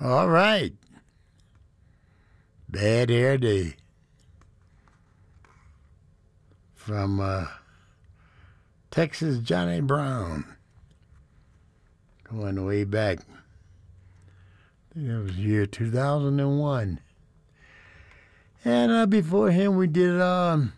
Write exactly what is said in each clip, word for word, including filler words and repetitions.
All right. Bad Hair Day. From uh, Texas Johnny Brown. Going way back. I think that was year two thousand one. And uh, before him, we did um,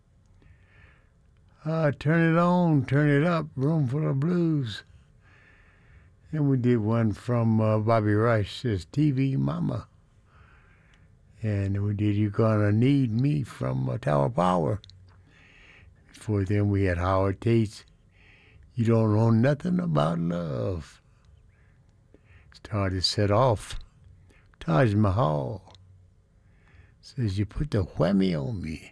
uh, Turn It On, Turn It Up, Room Full of Blues. And we did one from uh, Bobby Rush, says T V Mama. And we did You Gonna Need Me from uh, Tower Power. Before then, we had Howard Tate's You Don't Know Nothing About Love. Started set off. Taj Mahal says, You put the whammy on me.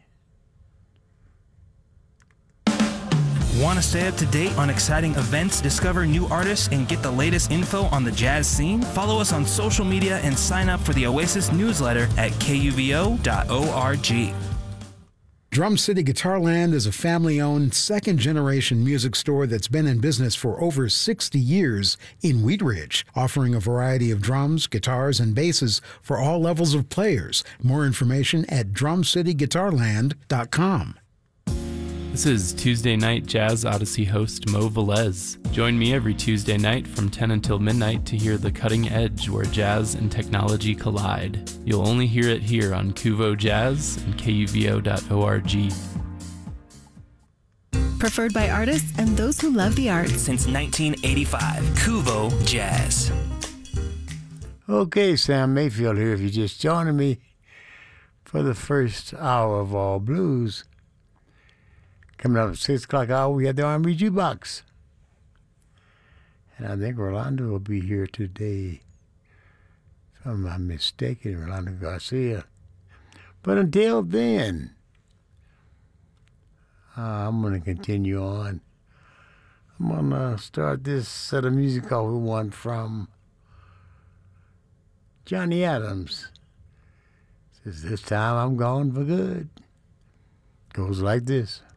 Want to stay up to date on exciting events, discover new artists, and get the latest info on the jazz scene? Follow us on social media and sign up for the Oasis newsletter at K U V O dot org. Drum City Guitarland is a family-owned, second-generation music store that's been in business for over sixty years in Wheat Ridge, offering a variety of drums, guitars, and basses for all levels of players. More information at drum city guitarland dot com. This is Tuesday Night Jazz Odyssey host Mo Velez. Join me every Tuesday night from ten until midnight to hear the cutting edge where jazz and technology collide. You'll only hear it here on Kuvo Jazz and K U V O dot org. Preferred by artists and those who love the arts. Since nineteen eighty-five, Kuvo Jazz. Okay, Sam Mayfield here. If you're just joining me for the first hour of All Blues. Coming up at six o'clock hour, we had the R and B Jukebox. And I think Rolando will be here today. If I'm not mistaken, Rolando Garcia. But until then, uh, I'm going to continue on. I'm going to start this set of music off with one from Johnny Adams. Says, This time I'm gone for good. Goes like this.